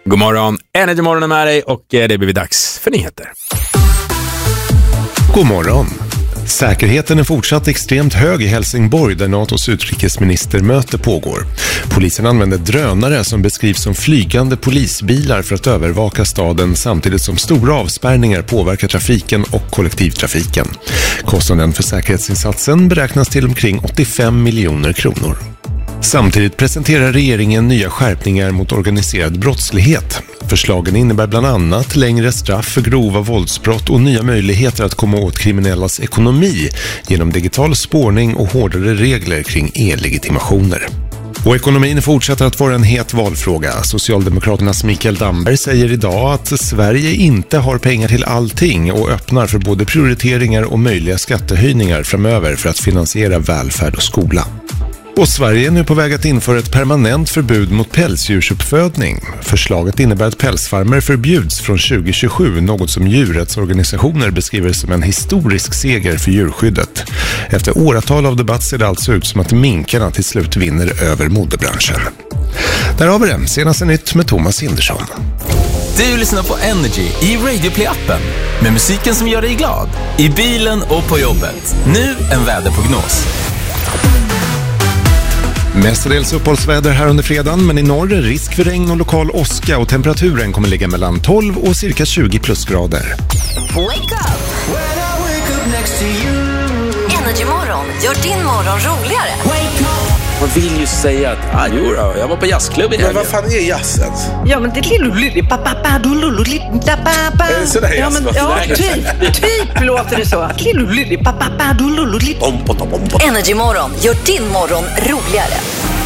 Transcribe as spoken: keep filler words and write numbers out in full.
God morgon, Energy Morgon är med dig och det blir dags för nyheter. God morgon. Säkerheten är fortsatt extremt hög i Helsingborg där NATOs utrikesministermöte pågår. Polisen använder drönare som beskrivs som flygande polisbilar för att övervaka staden samtidigt som stora avspärrningar påverkar trafiken och kollektivtrafiken. Kostnaden för säkerhetsinsatsen beräknas till omkring åttiofem miljoner kronor. Samtidigt presenterar regeringen nya skärpningar mot organiserad brottslighet. Förslagen innebär bland annat längre straff för grova våldsbrott och nya möjligheter att komma åt kriminellas ekonomi genom digital spårning och hårdare regler kring e-legitimationer. Och ekonomin fortsätter att vara en het valfråga. Socialdemokraternas Mikael Damberg säger idag att Sverige inte har pengar till allting och öppnar för både prioriteringar och möjliga skattehöjningar framöver för att finansiera välfärd och skola. Och Sverige är nu på väg att införa ett permanent förbud mot pälsdjursuppfödning. Förslaget innebär att pälsfarmer förbjuds från tjugo tjugosju, något som djurrättsorganisationer beskriver som en historisk seger för djurskyddet. Efter åratal av debatt ser det alltså ut som att minkarna till slut vinner över modebranschen. Där har vi det, senaste nytt med Thomas Hindersson. Du lyssnar på Energy i Radio Play-appen med musiken som gör dig glad, i bilen och på jobbet. Nu en väderprognos. Mestadels uppehållsväder här under fredagen, men i norr är risk för regn och lokal åska och temperaturen kommer ligga mellan tolv och cirka tjugo plusgrader. Wake up! Energy Morgon gör din morgon roligare. Wake up! Man vill ju säga att ah, jo då, jag var på jazzklubb i helgen. Men vad fan är jazzen? Ja, men det är lillulilipapapa. Är det sådär Ja, men ja, typ, typ låter det så. Lillulilipapapa. Energy Morgon gör din morgon roligare.